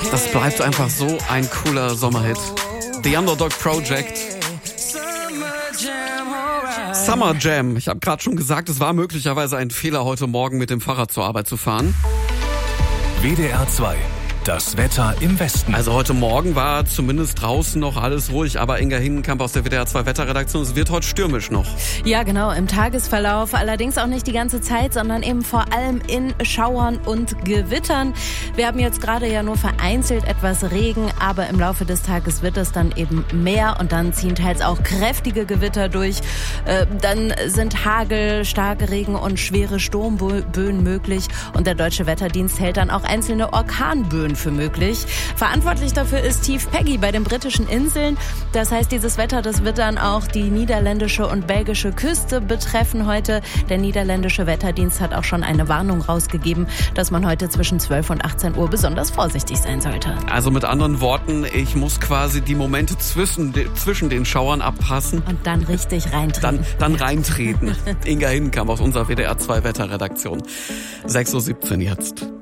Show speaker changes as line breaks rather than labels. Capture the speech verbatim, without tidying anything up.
Das bleibt einfach so ein cooler Sommerhit. The Underdog Project. Summer Jam. Ich habe gerade schon gesagt, es war möglicherweise ein Fehler, heute Morgen mit dem Fahrrad zur Arbeit zu fahren.
W D R zwei. Das Wetter im Westen.
Also heute Morgen war zumindest draußen noch alles ruhig, aber Inga Hingenkamp aus der W D R zwei Wetterredaktion, es wird heute stürmisch noch.
Ja, genau, im Tagesverlauf, allerdings auch nicht die ganze Zeit, sondern eben vor allem in Schauern und Gewittern. Wir haben jetzt gerade ja nur vereinzelt etwas Regen, aber im Laufe des Tages wird es dann eben mehr und dann ziehen teils auch kräftige Gewitter durch. Äh, dann sind Hagel, starke Regen und schwere Sturmböen möglich und der Deutsche Wetterdienst hält dann auch einzelne Orkanböen für möglich. Verantwortlich dafür ist Tief Peggy bei den britischen Inseln. Das heißt, dieses Wetter, das wird dann auch die niederländische und belgische Küste betreffen heute. Der niederländische Wetterdienst hat auch schon eine Warnung rausgegeben, dass man heute zwischen zwölf und achtzehn Uhr besonders vorsichtig sein sollte.
Also mit anderen Worten, ich muss quasi die Momente zwischen, zwischen den Schauern abpassen.
Und dann richtig reintreten.
Dann, dann reintreten. Inga Hingenkamp aus unserer W D R zwei Wetterredaktion. sechs Uhr siebzehn jetzt.